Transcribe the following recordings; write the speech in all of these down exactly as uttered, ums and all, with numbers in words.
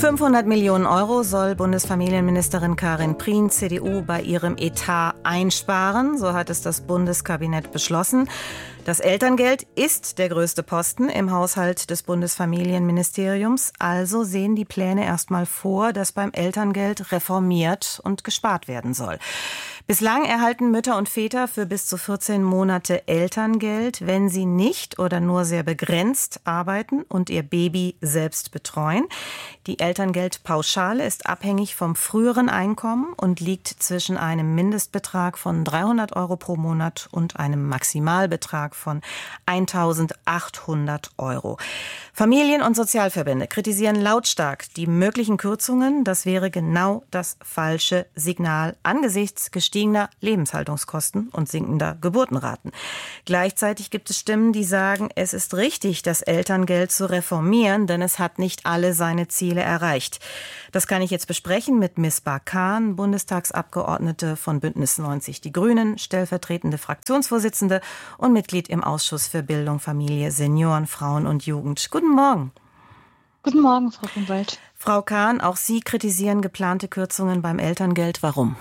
fünfhundert Millionen Euro soll Bundesfamilienministerin Karin Prien, C D U, bei ihrem Etat einsparen. So hat es das Bundeskabinett beschlossen. Das Elterngeld ist der größte Posten im Haushalt des Bundesfamilienministeriums. Also sehen die Pläne erstmal vor, dass beim Elterngeld reformiert und gespart werden soll. Bislang erhalten Mütter und Väter für bis zu vierzehn Monate Elterngeld, wenn sie nicht oder nur sehr begrenzt arbeiten und ihr Baby selbst betreuen. Die Elterngeldpauschale ist abhängig vom früheren Einkommen und liegt zwischen einem Mindestbetrag von dreihundert Euro pro Monat und einem Maximalbetrag von eintausendachthundert Euro. Familien- und Sozialverbände kritisieren lautstark die möglichen Kürzungen. Das wäre genau das falsche Signal angesichts gestiegener Lebenshaltungskosten und sinkender Geburtenraten. Gleichzeitig gibt es Stimmen, die sagen, es ist richtig, das Elterngeld zu reformieren, denn es hat nicht alle seine Ziele erreicht. Das kann ich jetzt besprechen mit Misbah Khan, Bundestagsabgeordnete von Bündnis neunzig Die Grünen, stellvertretende Fraktionsvorsitzende und Mitglied im Ausschuss für Bildung, Familie, Senioren, Frauen und Jugend. Guten Morgen. Guten Morgen, Frau Grunwald. Frau Khan, auch Sie kritisieren geplante Kürzungen beim Elterngeld. Warum?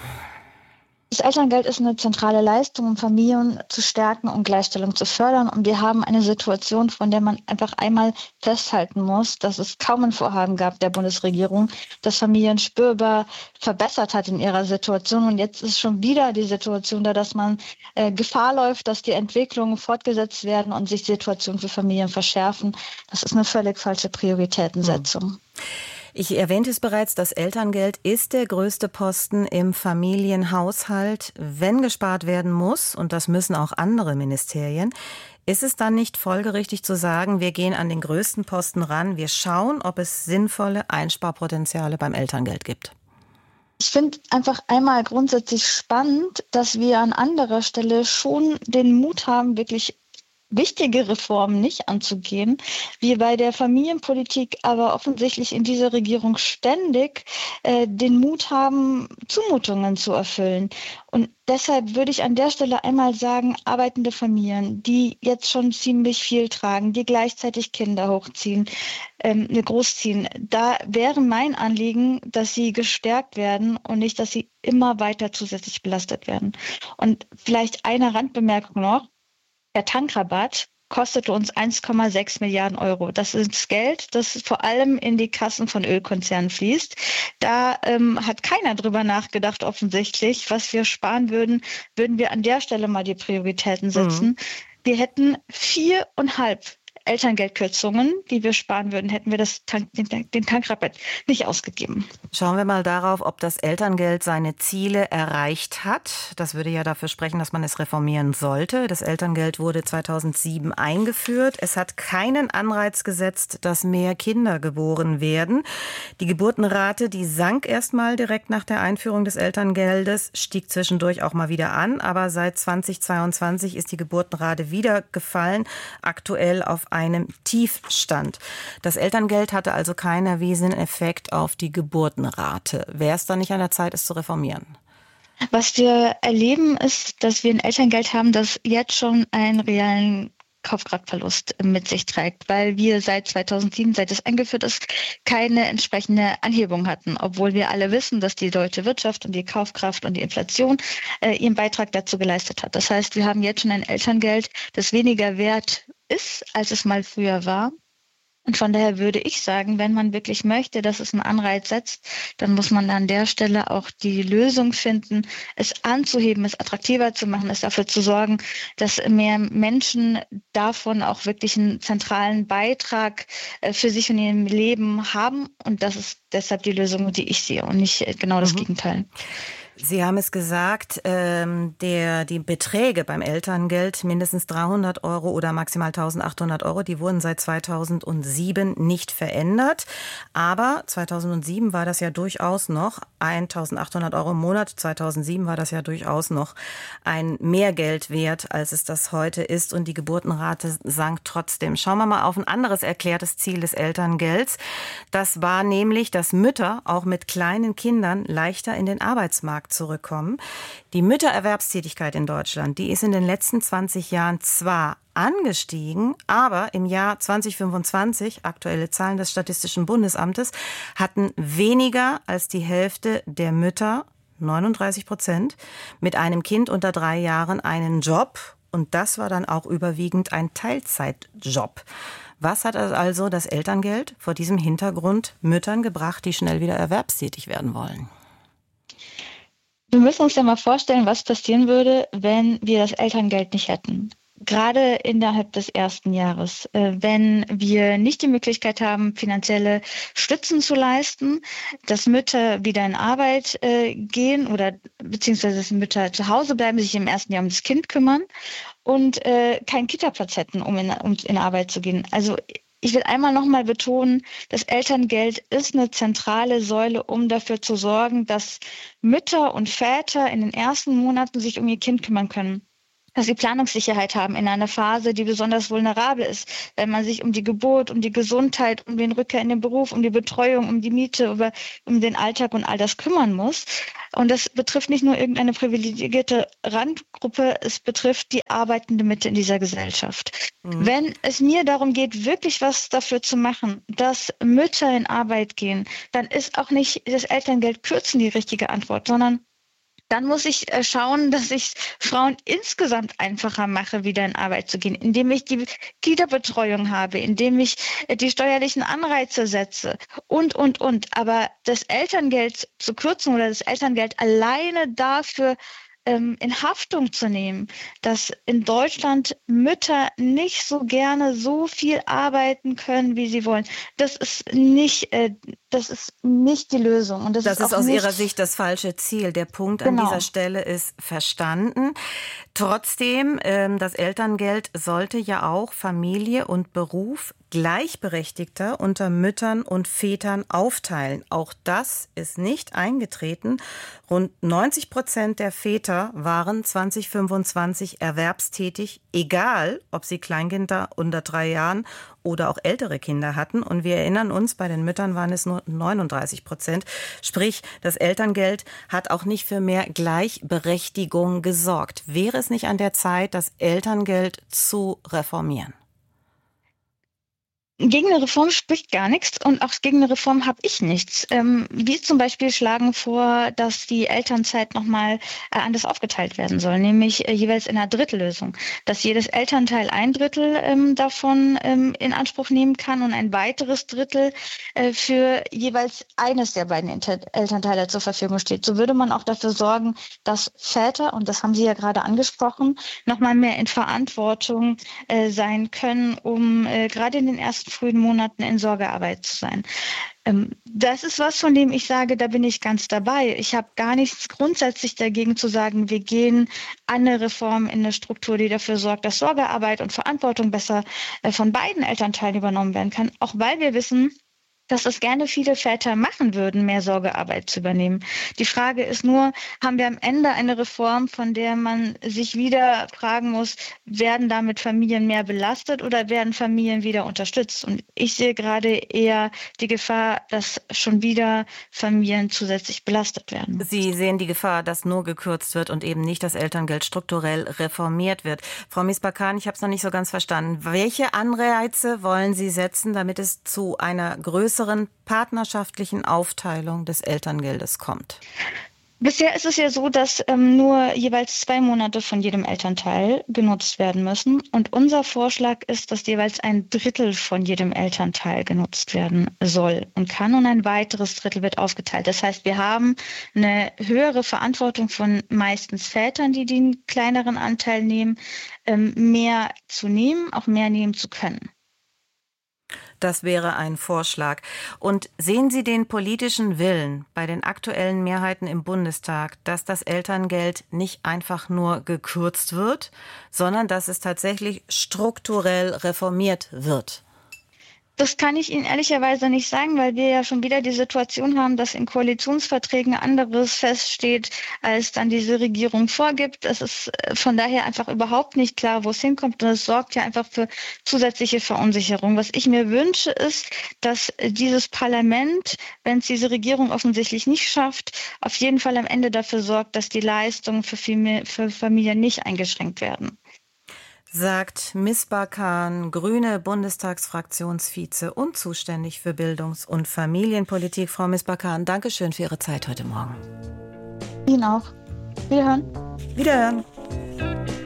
Das Elterngeld ist eine zentrale Leistung, um Familien zu stärken und Gleichstellung zu fördern. Und wir haben eine Situation, von der man einfach einmal festhalten muss, dass es kaum ein Vorhaben gab der Bundesregierung, das Familien spürbar verbessert hat in ihrer Situation. Und jetzt ist schon wieder die Situation da, dass man äh, Gefahr läuft, dass die Entwicklungen fortgesetzt werden und sich Situationen für Familien verschärfen. Das ist eine völlig falsche Prioritätensetzung. Hm. Ich erwähnte es bereits, das Elterngeld ist der größte Posten im Familienhaushalt. Wenn gespart werden muss, und das müssen auch andere Ministerien, ist es dann nicht folgerichtig zu sagen, wir gehen an den größten Posten ran, wir schauen, ob es sinnvolle Einsparpotenziale beim Elterngeld gibt? Ich finde einfach einmal grundsätzlich spannend, dass wir an anderer Stelle schon den Mut haben, wirklich wichtige Reformen nicht anzugehen, wir bei der Familienpolitik aber offensichtlich in dieser Regierung ständig äh, den Mut haben, Zumutungen zu erfüllen. Und deshalb würde ich an der Stelle einmal sagen, arbeitende Familien, die jetzt schon ziemlich viel tragen, die gleichzeitig Kinder hochziehen, ähm, großziehen, da wäre mein Anliegen, dass sie gestärkt werden und nicht, dass sie immer weiter zusätzlich belastet werden. Und vielleicht eine Randbemerkung noch. Der Tankrabatt kostete uns eins Komma sechs Milliarden Euro. Das ist Geld, das vor allem in die Kassen von Ölkonzernen fließt. Da ähm, hat keiner drüber nachgedacht, offensichtlich. Was wir sparen würden, würden wir an der Stelle mal die Prioritäten setzen. Mhm. Wir hätten viereinhalb Elterngeldkürzungen, die wir sparen würden, hätten wir das Tank, den, den Tankrabatt nicht ausgegeben. Schauen wir mal darauf, ob das Elterngeld seine Ziele erreicht hat. Das würde ja dafür sprechen, dass man es reformieren sollte. Das Elterngeld wurde zweitausendsieben eingeführt. Es hat keinen Anreiz gesetzt, dass mehr Kinder geboren werden. Die Geburtenrate, die sank erst mal direkt nach der Einführung des Elterngeldes, stieg zwischendurch auch mal wieder an. Aber seit zweitausendzweiundzwanzig ist die Geburtenrate wieder gefallen, aktuell auf einem Tiefstand. Das Elterngeld hatte also keinen erwiesenen Effekt auf die Geburtenrate. Wäre es dann nicht an der Zeit, es zu reformieren? Was wir erleben, ist, dass wir ein Elterngeld haben, das jetzt schon einen realen Kaufkraftverlust mit sich trägt, weil wir seit zweitausendsieben, seit es eingeführt ist, keine entsprechende Anhebung hatten, obwohl wir alle wissen, dass die deutsche Wirtschaft und die Kaufkraft und die Inflation äh, ihren Beitrag dazu geleistet hat. Das heißt, wir haben jetzt schon ein Elterngeld, das weniger wert ist, als es mal früher war. Und von daher würde ich sagen, wenn man wirklich möchte, dass es einen Anreiz setzt, dann muss man an der Stelle auch die Lösung finden, es anzuheben, es attraktiver zu machen, es dafür zu sorgen, dass mehr Menschen davon auch wirklich einen zentralen Beitrag für sich und ihr Leben haben. Und das ist deshalb die Lösung, die ich sehe und nicht genau das mhm. Gegenteil. Sie haben es gesagt, ähm, der, die Beträge beim Elterngeld, mindestens dreihundert Euro oder maximal eintausendachthundert Euro, die wurden seit zweitausendsieben nicht verändert. Aber zweitausendsieben war das ja durchaus noch eintausendachthundert Euro im Monat. zweitausendsieben war das ja durchaus noch ein Mehrgeld wert, als es das heute ist. Und die Geburtenrate sank trotzdem. Schauen wir mal auf ein anderes erklärtes Ziel des Elterngelds. Das war nämlich, dass Mütter auch mit kleinen Kindern leichter in den Arbeitsmarkt Bundestag zurückkommen. Die Müttererwerbstätigkeit in Deutschland, die ist in den letzten zwanzig Jahren zwar angestiegen, aber im Jahr zwanzig fünfundzwanzig, aktuelle Zahlen des Statistischen Bundesamtes, hatten weniger als die Hälfte der Mütter, neununddreißig Prozent, mit einem Kind unter drei Jahren einen Job. Und das war dann auch überwiegend ein Teilzeitjob. Was hat also das Elterngeld vor diesem Hintergrund Müttern gebracht, die schnell wieder erwerbstätig werden wollen? Wir müssen uns ja mal vorstellen, was passieren würde, wenn wir das Elterngeld nicht hätten. Gerade innerhalb des ersten Jahres, wenn wir nicht die Möglichkeit haben, finanzielle Stützen zu leisten, dass Mütter wieder in Arbeit gehen oder beziehungsweise dass Mütter zu Hause bleiben, sich im ersten Jahr um das Kind kümmern und äh, keinen Kita-Platz hätten, um in, um in Arbeit zu gehen. Also ich will einmal nochmal betonen, das Elterngeld ist eine zentrale Säule, um dafür zu sorgen, dass Mütter und Väter in den ersten Monaten sich um ihr Kind kümmern können. Dass sie Planungssicherheit haben in einer Phase, die besonders vulnerabel ist, wenn man sich um die Geburt, um die Gesundheit, um den Rückkehr in den Beruf, um die Betreuung, um die Miete, über, um den Alltag und all das kümmern muss. Und das betrifft nicht nur irgendeine privilegierte Randgruppe, es betrifft die arbeitende Mitte in dieser Gesellschaft. Mhm. Wenn es mir darum geht, wirklich was dafür zu machen, dass Mütter in Arbeit gehen, dann ist auch nicht das Elterngeld kürzen die richtige Antwort, sondern dann muss ich schauen, dass ich Frauen insgesamt einfacher mache, wieder in Arbeit zu gehen, indem ich die Kita-Betreuung habe, indem ich die steuerlichen Anreize setze und, und, und. Aber das Elterngeld zu kürzen oder das Elterngeld alleine dafür ähm, in Haftung zu nehmen, dass in Deutschland Mütter nicht so gerne so viel arbeiten können, wie sie wollen, das ist nicht, äh, das ist nicht die Lösung. Und das, das ist, ist auch aus nicht Ihrer Sicht das falsche Ziel. Der Punkt genau. an dieser Stelle ist verstanden. Trotzdem, ähm, das Elterngeld sollte ja auch Familie und Beruf gleichberechtigter unter Müttern und Vätern aufteilen. Auch das ist nicht eingetreten. Rund neunzig Prozent der Väter waren zwanzig fünfundzwanzig erwerbstätig, egal ob sie Kleinkinder unter drei Jahren oder auch ältere Kinder hatten. Und wir erinnern uns, bei den Müttern waren es nur neununddreißig Prozent. Sprich, das Elterngeld hat auch nicht für mehr Gleichberechtigung gesorgt. Wäre es nicht an der Zeit, das Elterngeld zu reformieren? Gegen eine Reform spricht gar nichts und auch gegen eine Reform habe ich nichts. Ähm, wir zum Beispiel schlagen vor, dass die Elternzeit nochmal äh, anders aufgeteilt werden soll, nämlich äh, jeweils in einer Drittellösung, dass jedes Elternteil ein Drittel ähm, davon ähm, in Anspruch nehmen kann und ein weiteres Drittel äh, für jeweils eines der beiden Inter- Elternteile zur Verfügung steht. So würde man auch dafür sorgen, dass Väter, und das haben Sie ja gerade angesprochen, nochmal mehr in Verantwortung äh, sein können, um äh, gerade in den ersten frühen Monaten in Sorgearbeit zu sein. Ähm, das ist was, von dem ich sage, da bin ich ganz dabei. Ich habe gar nichts grundsätzlich dagegen zu sagen, wir gehen an eine Reform in eine Struktur, die dafür sorgt, dass Sorgearbeit und Verantwortung besser äh, von beiden Elternteilen übernommen werden kann, auch weil wir wissen, dass es gerne viele Väter machen würden, mehr Sorgearbeit zu übernehmen. Die Frage ist nur, haben wir am Ende eine Reform, von der man sich wieder fragen muss, werden damit Familien mehr belastet oder werden Familien wieder unterstützt? Und ich sehe gerade eher die Gefahr, dass schon wieder Familien zusätzlich belastet werden. Sie sehen die Gefahr, dass nur gekürzt wird und eben nicht das Elterngeld strukturell reformiert wird. Frau Misbakan, ich habe es noch nicht so ganz verstanden. Welche Anreize wollen Sie setzen, damit es zu einer größeren partnerschaftlichen Aufteilung des Elterngeldes kommt? Bisher ist es ja so, dass ähm, nur jeweils zwei Monate von jedem Elternteil genutzt werden müssen. Und unser Vorschlag ist, dass jeweils ein Drittel von jedem Elternteil genutzt werden soll und kann. Und ein weiteres Drittel wird aufgeteilt. Das heißt, wir haben eine höhere Verantwortung von meistens Vätern, die den kleineren Anteil nehmen, ähm, mehr zu nehmen, auch mehr nehmen zu können. Das wäre ein Vorschlag. Und sehen Sie den politischen Willen bei den aktuellen Mehrheiten im Bundestag, dass das Elterngeld nicht einfach nur gekürzt wird, sondern dass es tatsächlich strukturell reformiert wird? Das kann ich Ihnen ehrlicherweise nicht sagen, weil wir ja schon wieder die Situation haben, dass in Koalitionsverträgen anderes feststeht, als dann diese Regierung vorgibt. Es ist von daher einfach überhaupt nicht klar, wo es hinkommt. Und es sorgt ja einfach für zusätzliche Verunsicherung. Was ich mir wünsche, ist, dass dieses Parlament, wenn es diese Regierung offensichtlich nicht schafft, auf jeden Fall am Ende dafür sorgt, dass die Leistungen für, für Familien nicht eingeschränkt werden. Sagt Misbah Khan, grüne Bundestagsfraktionsvize und zuständig für Bildungs- und Familienpolitik. Frau Misbah Khan, danke schön für Ihre Zeit heute Morgen. Ihnen auch. Wiederhören. Wiederhören.